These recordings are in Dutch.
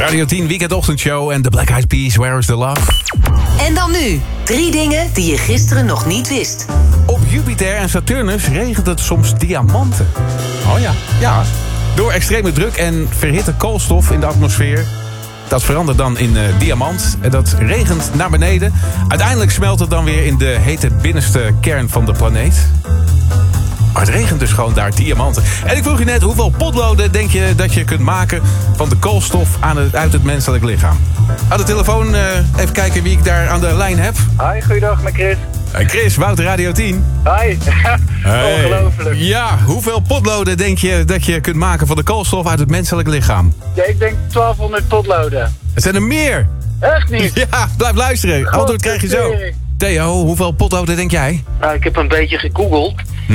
Radio 10 weekendochtendshow en de Black Eyed Peas, Where is the Love? En dan nu, 3 dingen die je gisteren nog niet wist. Op Jupiter en Saturnus regent het soms diamanten. Oh ja. Ja. Door extreme druk en verhitte koolstof in de atmosfeer. Dat verandert dan in diamant. En dat regent naar beneden. Uiteindelijk smelt het dan weer in de hete binnenste kern van de planeet. Maar het regent dus gewoon daar diamanten. En ik vroeg je net, hoeveel potloden denk je dat je kunt maken van de koolstof uit het menselijk lichaam? Aan de telefoon, even kijken wie ik daar aan de lijn heb. Hi, goeiedag met Chris. Hey Chris, Wouter Radio 10. Hi, Hey. ongelooflijk. Ja, hoeveel potloden denk je dat je kunt maken van de koolstof uit het menselijk lichaam? Ja, ik denk 1200 potloden. Het zijn er meer. Echt niet? Ja, blijf luisteren. Antwoord krijg je zo. Theo, hoeveel potloden denk jij? Nou, ik heb een beetje gegoogeld.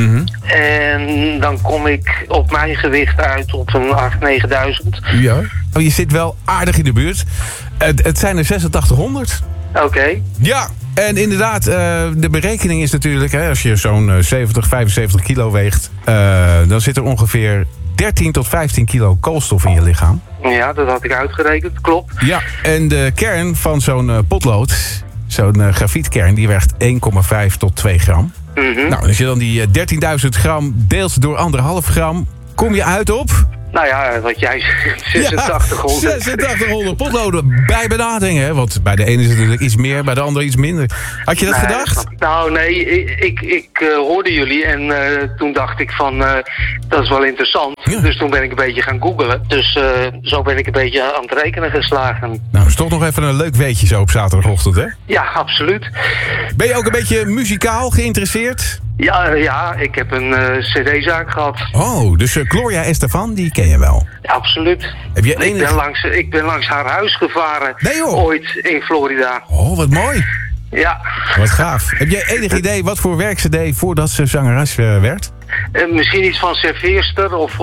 En dan kom ik op mijn gewicht uit op een 8.000-9.000. Ja. Oh, je zit wel aardig in de buurt. Het zijn er 8600. Oké. Ja, en inderdaad, de berekening is natuurlijk, hè, als je zo'n 70, 75 kilo weegt, dan zit er ongeveer 13 tot 15 kilo koolstof in je lichaam. Ja, dat had ik uitgerekend, klopt. Ja, en de kern van zo'n potlood, zo'n grafietkern, die weegt 1,5 tot 2 gram. Nou, als je dan die 13.000 gram deelt door 1,5 gram, kom je uit op... Nou ja, wat jij zegt, 8600. Ja, 8600 potloden bij benadering, hè? Want bij de ene is het natuurlijk iets meer, bij de andere iets minder. Had je dat gedacht? Nou, nee, ik hoorde jullie en toen dacht ik van, dat is wel interessant. Ja. Dus toen ben ik een beetje gaan googlen. Dus zo ben ik een beetje aan het rekenen geslagen. Nou, is toch nog even een leuk weetje zo op zaterdagochtend, hè? Ja, absoluut. Ben je ook een beetje muzikaal geïnteresseerd? Ja, ik heb een cd-zaak gehad. Oh, dus Gloria Estefan, die ken je wel. Ja, absoluut. Heb je Ik ben langs haar huis gevaren. Nee, joh. Ooit in Florida. Oh, wat mooi. Ja. Wat gaaf. Heb jij enig idee wat voor werk ze deed voordat ze zangeres werd? Misschien iets van serveerster of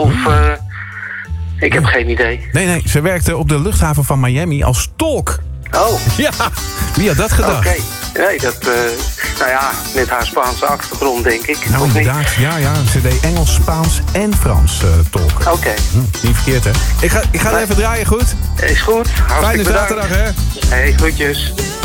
ik heb geen idee. Nee, ze werkte op de luchthaven van Miami als tolk. Oh. Ja, wie had dat gedacht? Oké. Nee, nou ja, met haar Spaanse achtergrond denk ik. Nou, of inderdaad. Ja, ze deed Engels, Spaans en Frans tolken. Oké. Niet verkeerd, hè? Ik ga even draaien, goed? Is goed. Hartstikke Fijne bedankt. zaterdag, hè? Hey, groetjes.